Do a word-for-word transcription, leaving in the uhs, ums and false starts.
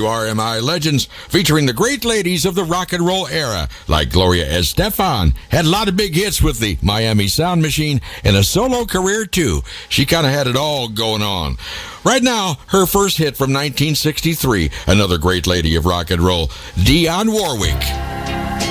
W R M I Legends, featuring the great ladies of the rock and roll era, like Gloria Estefan. Had a lot of big hits with the Miami Sound Machine, and a solo career, too. She kind of had it all going on. Right now, her first hit from nineteen sixty-three, another great lady of rock and roll, Dionne Warwick.